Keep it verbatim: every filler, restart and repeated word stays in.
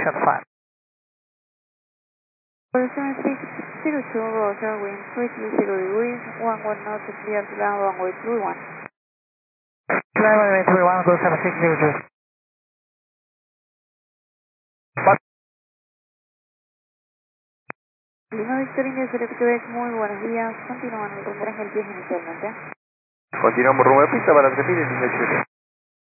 direction five. Position six zero two, Roger, wind three two zero degrees, one one knot, clear to land, runway three one. Clear runway three one, go seven six zero two. Lima Victoria India Select Quebec, muy buenos días. Continúan, tendrán el pie inicialmente. Continuamos rumbo de pista para tres mil y